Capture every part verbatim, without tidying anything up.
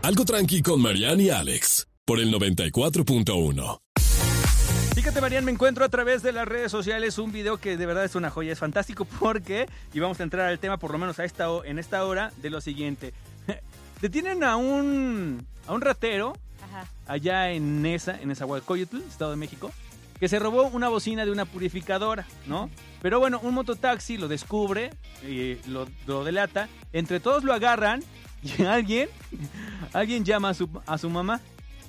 Algo Tranqui con Marian y Alex, por el noventa y cuatro punto uno. Fíjate, Marian, me encuentro a través de las redes sociales un video que de verdad es una joya, es fantástico porque, y vamos a entrar al tema por lo menos a esta, en esta hora, de lo siguiente. Detienen a un, a un ratero, ajá, allá en Nesa, en Nezahualcóyotl, Estado de México, que se robó una bocina de una purificadora, ¿no? Pero bueno, un mototaxi lo descubre, y lo, lo delata, entre todos lo agarran y alguien, alguien llama a su, a su mamá.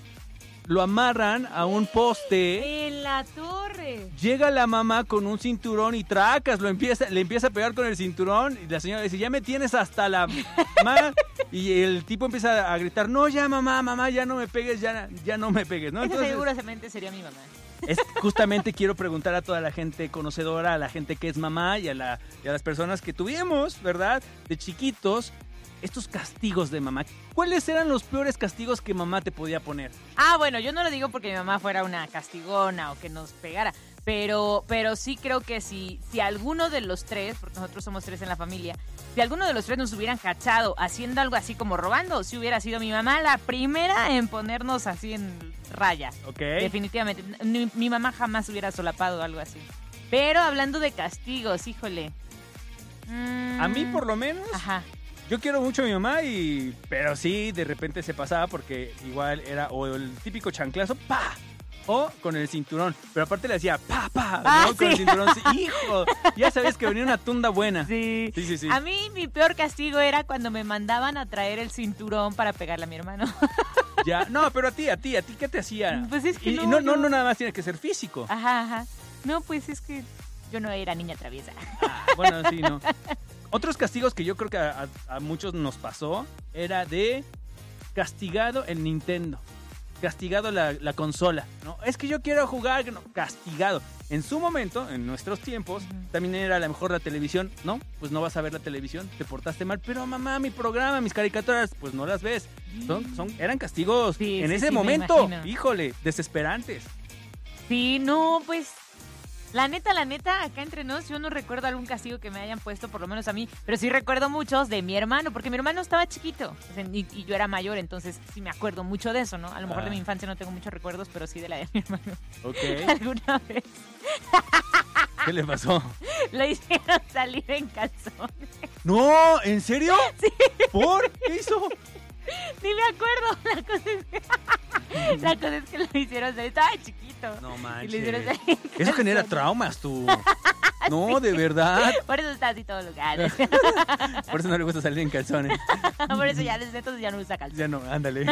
Lo amarran a un poste. En la torre. Llega la mamá con un cinturón y tracas, lo empieza, le empieza a pegar con el cinturón y la señora dice, ya me tienes hasta la mamá. Y el tipo empieza a gritar, no, ya mamá, mamá, ya no me pegues, ya, ya no me pegues, ¿no? Entonces, seguramente sería mi mamá. Es, justamente quiero preguntar a toda la gente conocedora, a la gente que es mamá y a, la, y a las personas que tuvimos, ¿verdad? De chiquitos, estos castigos de mamá. ¿Cuáles eran los peores castigos que mamá te podía poner? Ah, bueno, yo no lo digo porque mi mamá fuera una castigona o que nos pegara, pero, pero sí creo que si, si alguno de los tres, porque nosotros somos tres en la familia, si alguno de los tres nos hubieran cachado haciendo algo así como robando, si hubiera sido mi mamá la primera en ponernos así en raya. Ok. Definitivamente. Mi, mi mamá jamás hubiera solapado algo así. Pero hablando de castigos, híjole. Mm, a mí por lo menos... Ajá. Yo quiero mucho a mi mamá, y pero sí, de repente se pasaba porque igual era o el típico chanclazo, ¡pa! O con el cinturón. Pero aparte le decía, ¡pa, pa! Ah, ¿no? sí. Con el cinturón, sí. ¡Hijo! Ya sabías que venía una tunda buena. Sí. Sí, sí, sí. A mí mi peor castigo era cuando me mandaban a traer el cinturón para pegarle a mi hermano. Ya, no, pero a ti, a ti, ¿a ti qué te hacía? Pues es que y, no, y no, no, yo- no nada más tiene que ser físico. Ajá, ajá. No, pues es que yo no era niña traviesa. Ah, bueno, sí, no. Otros castigos que yo creo que a, a- a muchos nos pasó era de castigado el Nintendo, castigado la, la consola, ¿no? Es que yo quiero jugar, no, castigado. En su momento, en nuestros tiempos, Ujú. también era a lo mejor la televisión, ¿no? Pues no vas a ver la televisión, te portaste mal, pero mamá, mi programa, mis caricaturas, pues no las ves. Son, son, eran castigos Sí, en sí, ese sí, me momento, imagino. híjole, desesperantes. Sí, no, pues... La neta, la neta, acá entre nos, yo no recuerdo algún castigo que me hayan puesto, por lo menos a mí, pero sí recuerdo muchos de mi hermano, porque mi hermano estaba chiquito, o sea, y, y yo era mayor, entonces sí me acuerdo mucho de eso, ¿no? A lo mejor Ah. de mi infancia no tengo muchos recuerdos, pero sí de la de mi hermano. Ok. Alguna vez ¿Qué le pasó? lo hicieron salir en calzones. No, ¿en serio? Sí. ¿Por? ¿Qué hizo? Ni me acuerdo, la cosa es que, la cosa es que lo hicieron salir, estaba chiquito. No Y lo hicieron manches. salir en Eso genera calzones. traumas, tú. No, de verdad. Por eso está así todos los lugares. Por eso no le gusta salir en calzones. Por eso ya desde entonces ya no usa calzones. Ya no, ándale.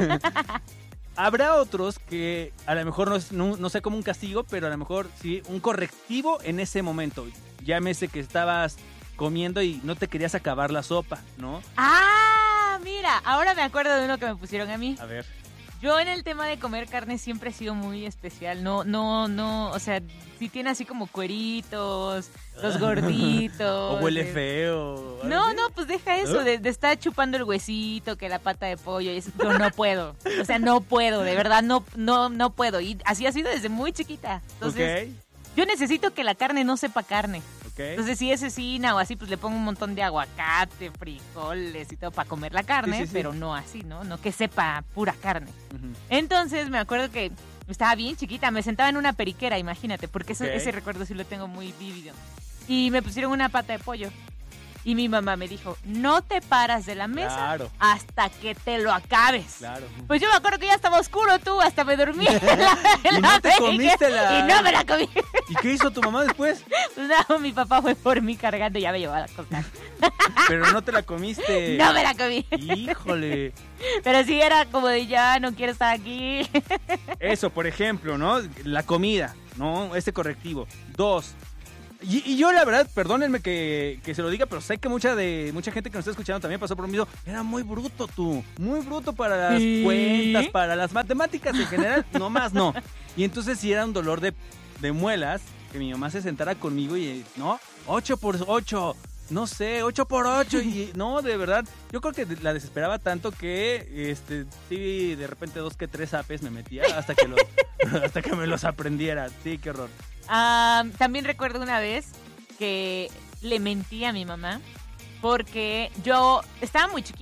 Habrá otros que a lo mejor no, es- no, no sé como un castigo, pero a lo mejor sí un correctivo en ese momento. Llámese que estabas comiendo y no te querías acabar la sopa, ¿no? Ah, mira, ahora me acuerdo de uno que me pusieron a mí. A ver. Yo en el tema de comer carne siempre he sido muy especial. No, no, no, o sea, sí tiene así como cueritos, los gorditos. O huele eh, feo. No, ¿algo no, pues deja eso, ¿Eh? de, de estar chupando el huesito, que la pata de pollo, y eso, yo no puedo, o sea, no puedo, de verdad, no, no, no puedo, y así ha sido desde muy chiquita, así? entonces, yo necesito que la carne no sepa carne, Ok, ok. entonces si es cecina o así, pues le pongo un montón de aguacate, frijoles y todo para comer la carne, Sí, sí, sí. pero no así, ¿no? No que sepa pura carne. Ujú. Entonces me acuerdo que estaba bien chiquita, me sentaba en una periquera, imagínate, porque eso- Ok. ese recuerdo sí lo tengo muy vívido. Y me pusieron una pata de pollo. Y mi mamá me dijo, no te paras de la mesa Claro. hasta que te lo acabes. Claro. Pues yo me acuerdo que ya estaba oscuro tú, hasta me dormí en la, en ¿Y la no te periquera, comiste la- Y no me la comí. ¿Y qué hizo tu mamá después? No, mi papá fue por mí cargando y ya me llevó a la coca. Pero no te la comiste. No me la comí. Híjole. Pero sí era como de ya, no quiero estar aquí. Eso, por ejemplo, ¿no? La comida, ¿no? Este correctivo. Dos. Y, y yo, la verdad, perdónenme que, que se lo diga, pero sé que mucha de mucha gente que nos está escuchando también pasó por lo mismo. Era muy bruto tú. Muy bruto para las ¿Sí? cuentas, para las matemáticas en general. No más, no. Y entonces sí era un dolor de, de muelas que mi mamá se sentara conmigo y, ¿no? Ocho por ocho. No sé, ocho por ocho. Y no, de verdad, yo creo que la desesperaba tanto que, este, sí, de repente dos que tres apes me metía hasta que, los, hasta que me los aprendiera. Sí, qué horror. Ah, también recuerdo una vez que le mentí a mi mamá porque yo estaba muy chiquita.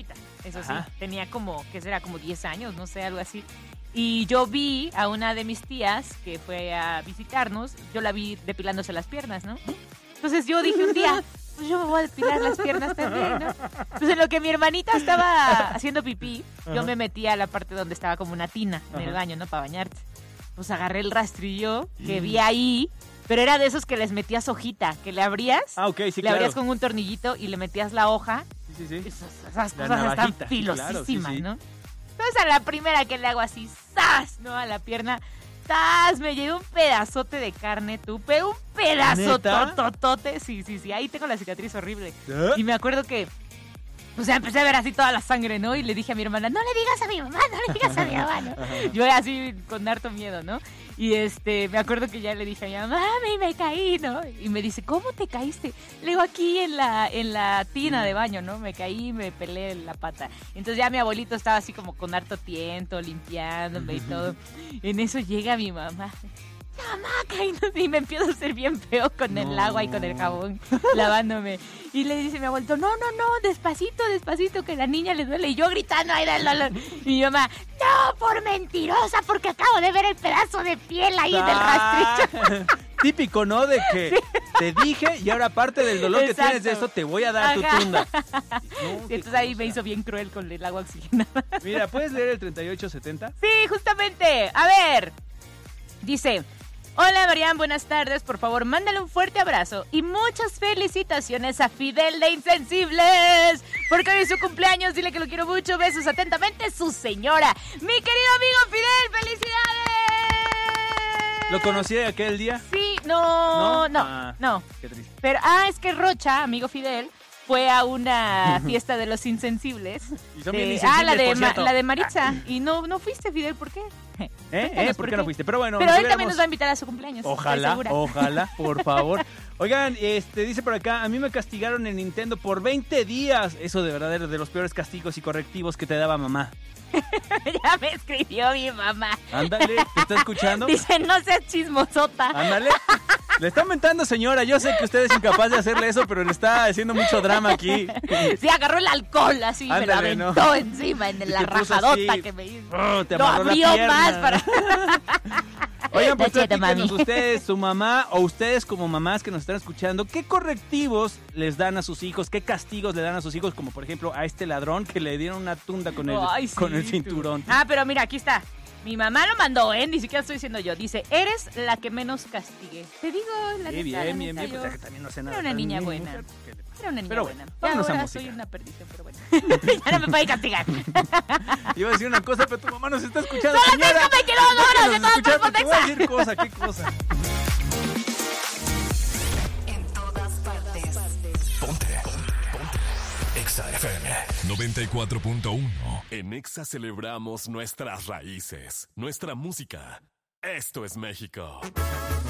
eso Ajá. sí. Tenía como, ¿qué será? Como diez años, no sé, algo así. Y yo vi a una de mis tías que fue a visitarnos, yo la vi depilándose las piernas, ¿no? Entonces yo dije un día, pues yo me voy a depilar las piernas también, ¿no? Entonces en lo que mi hermanita estaba haciendo pipí, yo Ajá. me metí a la parte donde estaba como una tina en el Ajá. baño, ¿no? Para bañarte. Pues agarré el rastrillo que vi ahí, pero era de esos que les metías hojita, que le abrías, Ah, ok, sí, le claro. abrías con un tornillito y le metías la hoja. Sí, sí, sí. Esas, esas La cosas están navajita, sí, filosísimas, claro, sí, sí. ¿no? Entonces a la primera que le hago así, ¡zas! ¿No? A la pierna, ¡zas! Me llevé un pedazote de carne, tú, pero un pedazo ¿Neta? tototote. Sí, sí, sí, ahí tengo la cicatriz horrible. ¿Eh? Y me acuerdo que, o sea, empecé a ver así toda la sangre, ¿no? Y le dije a mi hermana, no le digas a mi mamá, no le digas a mi mamá, ¿no? Yo así con harto miedo, ¿no? Y este, me acuerdo que ya le dije a mi mamá, mami, me caí, ¿no? Y me dice, ¿cómo te caíste? Le digo, aquí en la, en la tina de baño, ¿no? Me caí y me pelé la pata. Entonces ya mi abuelito estaba así como con harto tiento, limpiándome y todo. En eso llega mi mamá. Mamá, cayéndome, y me empiezo a hacer bien feo con el No. agua y con el jabón, lavándome. Y le dice mi abuelito, no, no, no, despacito, despacito, que la niña le duele. Y yo gritando ahí del dolor. Y mi mamá, no, por mentirosa, porque acabo de ver el pedazo de piel ahí del rastrillo. Ah, típico, ¿no? De que te dije y ahora parte del dolor que Exacto. tienes de eso te voy a dar Ajá. tu tunda. No, Y qué entonces ahí cosa. me hizo bien cruel con el agua oxigenada. Mira, ¿puedes leer el treinta y ocho setenta? Sí, justamente. A ver. Dice, hola Marian, buenas tardes. Por favor, mándale un fuerte abrazo y muchas felicitaciones a Fidel de Insensibles. Porque hoy es su cumpleaños. Dile que lo quiero mucho. Besos atentamente, su señora. Mi querido amigo Fidel, ¡felicidades! ¿Lo conocí de aquel día? Sí, no, ¿No? no, Ah. no. Qué triste. Pero, ah, es que Rocha, amigo Fidel, fue a una fiesta de los insensibles. Y son de- bien ah, la insensibles, de, por Ma- cierto. la de Maritza. Y no, no fuiste, Fidel, ¿por qué? ¿Eh? Cuéntanos ¿Eh? ¿Por qué no fuiste? Pero bueno, Pero nos él también hubiéramos- nos va a invitar a su cumpleaños. estoy Ojalá, segura. ojalá, por favor. Oigan, este dice por acá, a mí me castigaron en Nintendo por veinte días. Eso de verdad era de los peores castigos y correctivos que te daba mamá. Ya me escribió mi mamá. Ándale, ¿te está escuchando? Dice, no seas chismosota. Ándale. Le está mentando, señora. Yo sé que usted es incapaz de hacerle eso, pero le está haciendo mucho drama aquí. Sí, agarró el alcohol así, me la Ándale, aventó ¿no? encima en Y la te puso rajadota así. que me hizo. Oh, te Lo amarró la abrió pierna. más para... Oigan, pues Don Cheto, platíquenos mami. ustedes, su mamá o ustedes como mamás que nos están escuchando, ¿qué correctivos les dan a sus hijos? ¿Qué castigos le dan a sus hijos? Como por ejemplo a este ladrón que le dieron una tunda con el, Ay, sí, con el tú. cinturón. Ah, pero mira, aquí está. Mi mamá lo mandó, ¿eh? Ni siquiera estoy diciendo yo. Dice, eres la que menos castigue. Te digo, la Sí, neta, bien, la bien, neta, bien. yo Pues ya que también no sé nada. era una también niña mi buena. mujer, ¿qué le pasa? Era una niña Pero buena. bueno, Y vámonos a ahora música. soy una perdición, pero bueno. Ya no me puede castigar. Iba a decir una cosa, pero tu mamá nos está escuchando, Son las señora. seis con veintidós horas de Déjanos todas escuchar, por te voy a Pontexa. decir cosa, ¿qué cosa? En todas partes. Ponte. Ponte. Exa F M noventa y cuatro punto uno. En Exa celebramos nuestras raíces, nuestra música. Esto es México.